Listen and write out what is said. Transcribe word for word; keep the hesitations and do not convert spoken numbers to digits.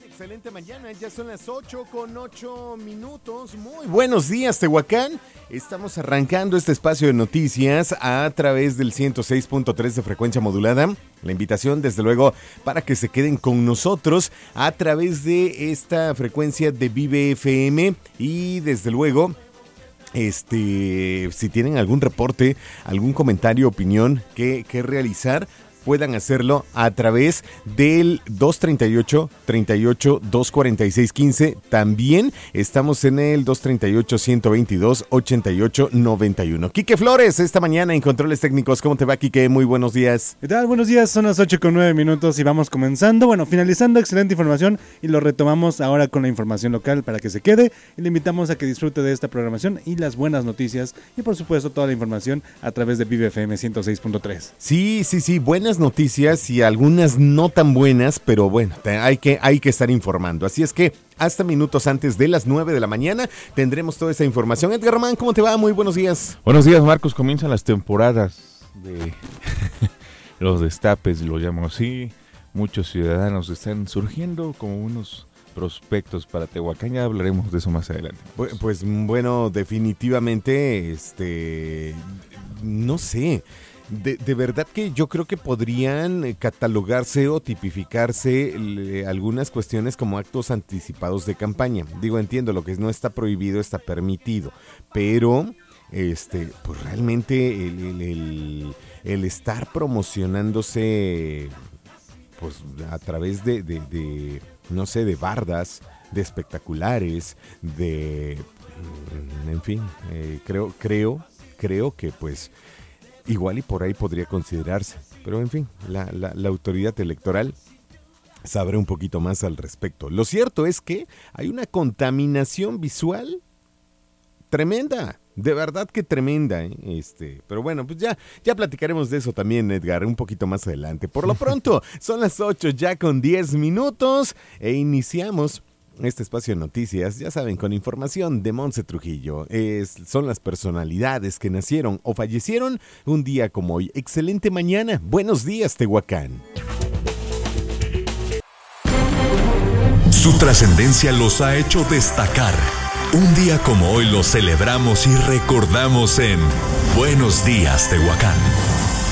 Excelente mañana, ya son las ocho con ocho minutos. Muy buenos días, Tehuacán. Estamos arrancando este espacio de noticias a través del ciento seis punto tres de frecuencia modulada. La invitación, desde luego, para que se queden con nosotros a través de esta frecuencia de Vive F M y, desde luego, este, si tienen algún reporte, algún comentario, opinión que, que realizar, puedan hacerlo a través del dos treinta y ocho, treinta y ocho, dos cuarenta y seis, quince. También estamos en el dos treinta y ocho, ciento veintidós, ochenta y ocho, noventa y uno. Quique Flores, esta mañana en Controles Técnicos. ¿Cómo te va, Quique? Muy buenos días. ¿Qué tal? Buenos días, son las ocho con nueve minutos y vamos comenzando, bueno, finalizando excelente información y lo retomamos ahora con la información local para que se quede y le invitamos a que disfrute de esta programación y las buenas noticias y por supuesto toda la información a través de Vive F M ciento seis punto tres. Sí, sí, sí, buenas noticias y algunas no tan buenas, pero bueno, hay que, hay que estar informando. Así es que hasta minutos antes de las nueve de la mañana tendremos toda esa información. Edgar Román, ¿cómo te va? Muy buenos días. Buenos días, Marcos. Comienzan las temporadas de los destapes, lo llamo así. Muchos ciudadanos están surgiendo como unos prospectos para Tehuacán. Ya hablaremos de eso más adelante. Pues, pues bueno, definitivamente, este, no sé. De, de verdad que yo creo que podrían catalogarse o tipificarse le, algunas cuestiones como actos anticipados de campaña. Digo, entiendo, lo que no está prohibido está permitido, pero este, pues realmente el, el, el, el estar promocionándose pues a través de, de, de, no sé, de bardas, de espectaculares, de, en fin, eh, creo, creo, creo que pues igual y por ahí podría considerarse, pero en fin, la, la, la autoridad electoral sabrá un poquito más al respecto. Lo cierto es que hay una contaminación visual tremenda, de verdad que tremenda, ¿eh? este, pero bueno, pues ya, ya platicaremos de eso también, Edgar, un poquito más adelante. Por lo pronto, son las ocho ya con diez minutos e iniciamos este espacio de noticias, ya saben, con información de Monse Trujillo. Es, son las personalidades que nacieron o fallecieron un día como hoy. Excelente mañana. Buenos días, Tehuacán. Su trascendencia los ha hecho destacar. Un día como hoy lo celebramos y recordamos en Buenos Días, Tehuacán.